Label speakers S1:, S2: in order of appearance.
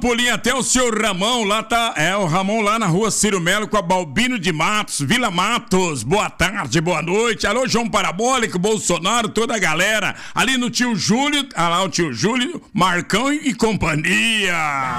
S1: Pulinho até o seu Ramon, lá tá, o Ramon lá na rua Ciro Melo com a Balbino de Matos, Vila Matos. Boa tarde, boa noite. Alô, João Parabólico, Bolsonaro, toda a galera. Ali no tio Júlio, lá o tio Júlio, Marcão e companhia.